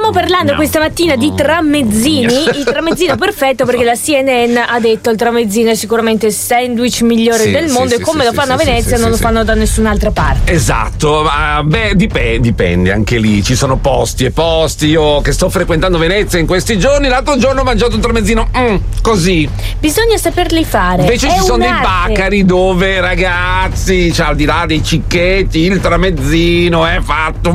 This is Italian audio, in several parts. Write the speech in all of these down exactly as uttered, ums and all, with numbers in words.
Stiamo parlando no. questa mattina di tramezzini, il tramezzino perfetto, perché la C N N ha detto il tramezzino è sicuramente il sandwich migliore Sì, del sì, mondo, sì, e come sì, lo fanno sì, a Venezia sì, non sì, lo fanno da nessun'altra parte. Esatto, ma beh, dipende, dipende anche lì, ci sono posti e posti. Io che sto frequentando Venezia in questi giorni, l'altro giorno ho mangiato un tramezzino mm, così. Bisogna saperli fare. Invece è ci sono dei un'arte. baccari dove, ragazzi, cioè, al di là dei cicchetti, il tramezzino è fatto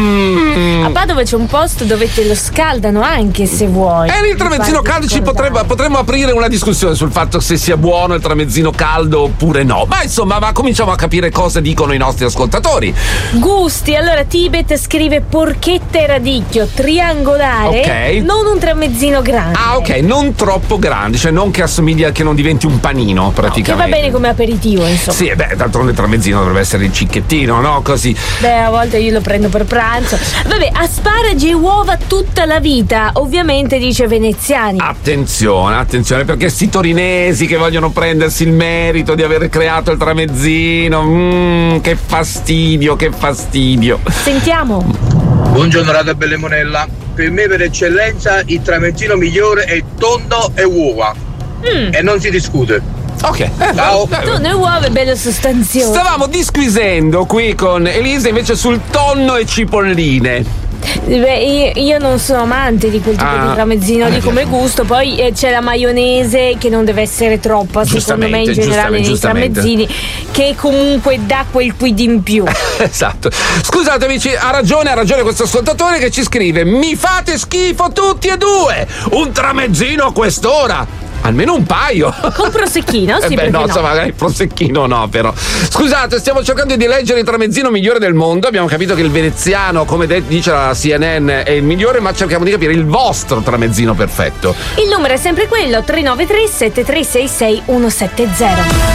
mm. A Padova c'è un posto dove te lo scaldano anche se vuoi. E il tramezzino caldo ci potrebbe, potremmo aprire una discussione sul fatto se sia buono il tramezzino caldo oppure no. Ma insomma, ma cominciamo a capire cosa dicono i nostri ascoltatori. Gusti, allora Tibet scrive porchetta e radicchio triangolare, Ok. non un tramezzino grande. Ah, ok, non troppo grande, cioè non che assomiglia, che non diventi un panino praticamente. Che va bene come aperitivo, insomma. Sì, beh, d'altronde il tramezzino dovrebbe essere il cicchettino, no? Così. Beh, a volte io lo prendo per pranzo. Vabbè, asparagi e uova tutta la vita, ovviamente dice veneziani. Attenzione, attenzione, perché sti torinesi che vogliono prendersi il merito di aver creato il tramezzino, mm, che fastidio, che fastidio. Sentiamo. Buongiorno Radio Bellemonella. Per me per eccellenza il tramezzino migliore è tonno e uova. Mm. E non si discute. Ok. Eh, Ciao. eh, Tonno e uova è bello sostanzioso. Stavamo disquisendo qui con Elisa invece sul tonno e cipolline. Beh, io, io non sono amante di quel tipo Ah. di tramezzino lì come gusto. Poi eh, c'è la maionese che non deve essere troppa, secondo me, in Giustamente, generale nei giustamente, tramezzini, che comunque dà quel quid in più. Esatto. Scusate amici, ha ragione, ha ragione questo ascoltatore che ci scrive: mi fate schifo tutti e due! Un tramezzino a quest'ora! Almeno un paio. Con prosecchino, sì, eh beh, perché no, no? insomma, magari il prosecchino no, però. Scusate, stiamo cercando di leggere il tramezzino migliore del mondo. Abbiamo capito che il veneziano, come de- dice la C N N, è il migliore, ma cerchiamo di capire il vostro tramezzino perfetto. Il numero è sempre quello, tre nove tre sette tre sei sei uno sette zero.